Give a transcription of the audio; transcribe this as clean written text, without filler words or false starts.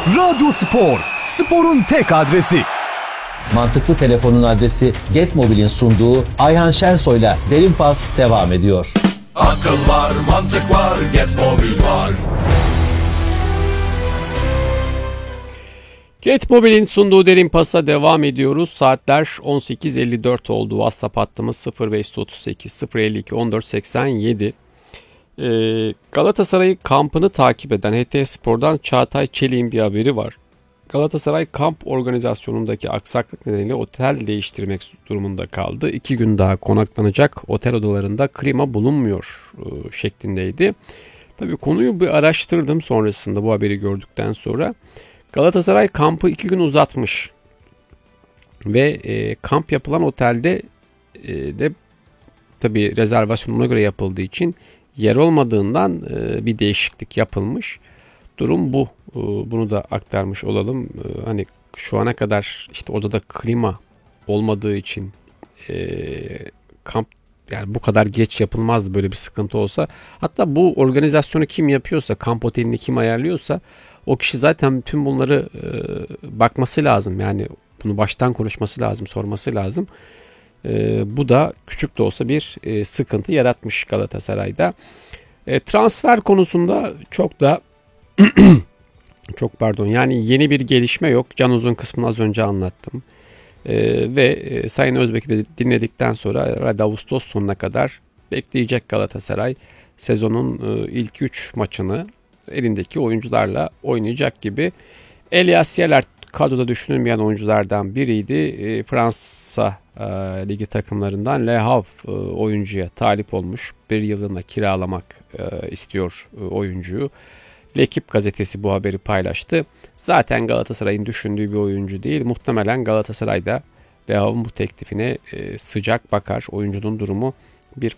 Radyo Spor, sporun tek adresi. Mantıklı Telefon'un adresi Getmobil'in sunduğu Ayhan Şensoy'la Derin Pas devam ediyor. Akıl var, mantık var, Getmobil var. Getmobil'in sunduğu Derin Pas'a devam ediyoruz. Saatler 18.54 oldu. WhatsApp hattımız 0538 052 1487. Galatasaray kampını takip eden HT Spor'dan Çağatay Çelik'in bir haberi var. Galatasaray kamp organizasyonundaki aksaklık nedeniyle otel değiştirmek durumunda kaldı. 2 gün daha konaklanacak otel odalarında klima bulunmuyor şeklindeydi. Tabii konuyu bir araştırdım sonrasında bu haberi gördükten sonra. Galatasaray kampı 2 gün uzatmış ve kamp yapılan otelde de tabii rezervasyonuna göre yapıldığı için yer olmadığından bir değişiklik yapılmış. Durum bu. Bunu da aktarmış olalım. Hani şu ana kadar işte odada klima olmadığı için kamp yani bu kadar geç yapılmazdı böyle bir sıkıntı olsa. Hatta bu organizasyonu kim yapıyorsa, kamp otelini kim ayarlıyorsa o kişi zaten tüm bunları bakması lazım. Yani bunu baştan konuşması lazım, sorması lazım. Bu da küçük de olsa bir sıkıntı yaratmış Galatasaray'da. Transfer konusunda yani yeni bir gelişme yok. Can Uzun kısmını az önce anlattım. Ve Sayın Özbek'i de dinledikten sonra Ağustos sonuna kadar bekleyecek Galatasaray. Sezonun ilk 3 maçını elindeki oyuncularla oynayacak gibi. Elias Yeler kadroda düşünülmeyen oyunculardan biriydi. Fransa ligi takımlarından Le Havre oyuncuya talip olmuş. Bir yılına kiralamak istiyor oyuncuyu. L'Equipe gazetesi bu haberi paylaştı. Zaten Galatasaray'ın düşündüğü bir oyuncu değil. Muhtemelen Galatasaray'da Le Havre'ın bu teklifine sıcak bakar. Oyuncunun durumu